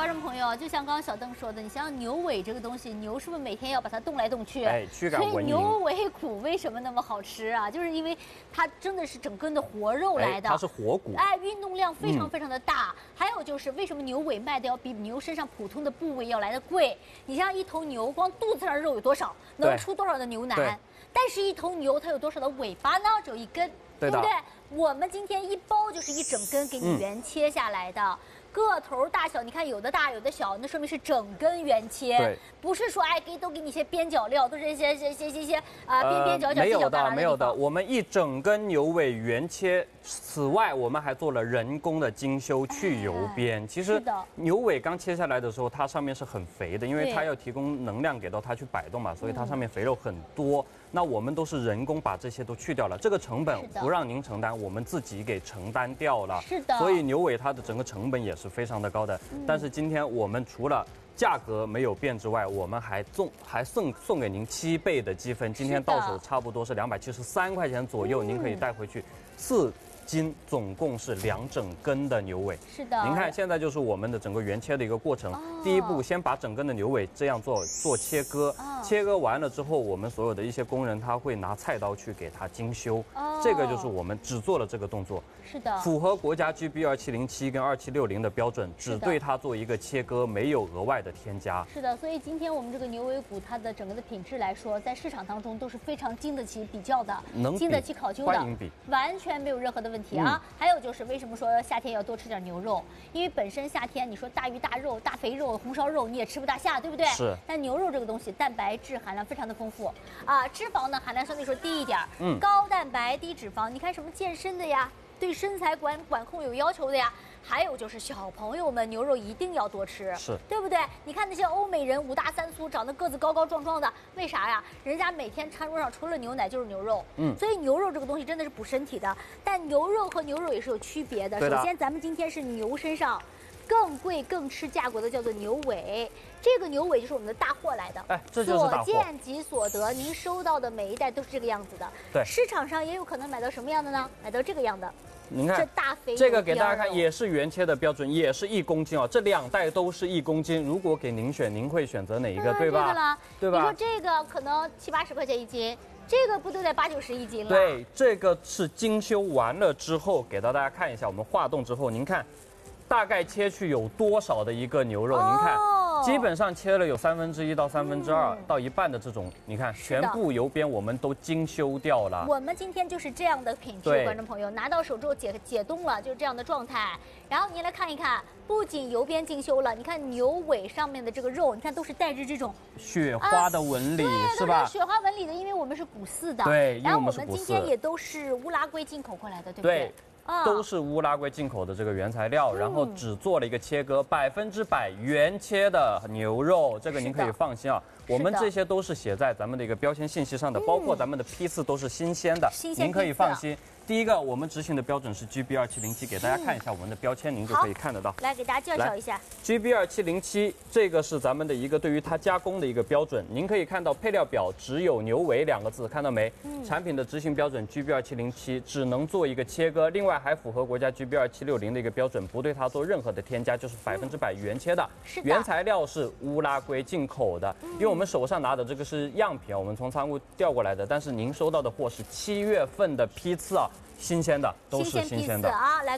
观众朋友，就像刚刚小邓说的，你想想牛尾这个东西，牛是不是每天要把它动来动去？ 哎，驱赶蚊蝇。 所以牛尾骨为什么那么好吃啊？就是因为它真的是整根的活肉来的， 它是活骨， 哎，运动量非常非常的大。还有就是为什么牛尾卖的要比牛身上普通的部位要来的贵？你像一头牛，光肚子上肉有多少，能出多少的牛腩？但是一头牛它有多少的尾巴呢？只有一根，对不对？我们今天一包就是一整根给你原切下来的。个头大小，你看有的大有的小，那说明是整根原切，不是说哎都给你一些边角料，都是一些边边角角没有的没有的，我们一整根牛尾原切，此外我们还做了人工的精修去油边。其实牛尾刚切下来的时候，它上面是很肥的，因为它要提供能量给到它去摆动嘛，所以它上面肥肉很多。那我们都是人工把这些都去掉了，这个成本不让您承担，我们自己给承担掉了。 是的， 所以牛尾它的整个成本也是非常的高的。但是今天我们除了价格没有变之外，我们还送给您7倍的积分，今天到手差不多是273块钱左右，您可以带回去4斤，总共是2整根的牛尾。 是的， 您看现在就是我们的整个原切的一个过程。第一步，先把整根的牛尾这样做切割，切割完了之后，我们所有的一些工人他会拿菜刀去给它精修。这个就是我们只做了这个动作。 是的， 符合国家 GB 2707跟2760的标准，只对它做一个切割，没有额外的添加。 是的，所以今天我们这个牛尾骨，它的整个的品质来说，在市场当中都是非常经得起比较的，经得起考究的，完全没有任何的问题啊。还有就是为什么说夏天要多吃点牛肉？因为本身夏天你说大鱼大肉、大肥肉、红烧肉你也吃不大下，对不对？ 是。 但牛肉这个东西，蛋白质含量非常的丰富啊，脂肪呢含量相对说低一点，高蛋白低脂肪。你看什么健身的呀？对身材管控有要求的呀，还有就是小朋友们牛肉一定要多吃， 是对不对？你看那些欧美人5大3粗，长得个子高高壮壮的，为啥呀？人家每天餐桌上除了牛奶就是牛肉，所以牛肉这个东西真的是补身体的。但牛肉和牛肉也是有区别的。首先，咱们今天是牛身上更贵更吃价格的叫做牛尾，这个牛尾就是我们的大货来的， 哎，这就是大货。 所见即所得，您收到的每一袋都是这个样子的。 对， 市场上也有可能买到什么样的呢？买到这个样的。 您看， 这大肥这个给大家看，也是原切的标准，也是1公斤哦。这2袋都是1公斤。如果给您选，您会选择哪一个？对吧？对吧？ 你说这个可能70、80块钱一斤，这个不都得80、90一斤了？ 对，这个是精修完了之后，给到大家看一下，我们化冻之后，您看，大概切去有多少的一个牛肉？您看。基本上切了有1/3到2/3到1半的这种，你看全部油边我们都精修掉了。 我们今天就是这样的品质，观众朋友拿到手之后解冻了，就是这样的状态。然后您来看一看，不仅油边精修了，你看牛尾上面的这个肉，你看都是带着这种雪花的纹理，是吧？ 雪花纹理的，因为我们是古饲的。 对， 然后我们今天也都是乌拉圭进口过来的，对不对？ 都是乌拉圭进口的这个原材料，然后只做了一个切割，100%原切的牛肉，这个您可以放心啊。我们这些都是写在咱们的一个标签信息上的，包括咱们的批次都是新鲜的，您可以放心。第一个，我们执行的标准是 GB 2707，给大家看一下我们的标签，您就可以看得到。 来给大家介绍一下 GB 2707，这个是咱们的一个对于它加工的一个标准。您可以看到配料表只有牛尾2个字，看到没？产品的执行标准 GB 2707只能做一个切割，另外还符合国家 GB 2760的一个标准，不对它做任何的添加，就是100%原切的。原材料是乌拉圭进口的，因为我们手上拿的这个是样品，我们从仓库调过来的，但是您收到的货是7月份的批次啊。新鲜的，都是新鲜的啊！来。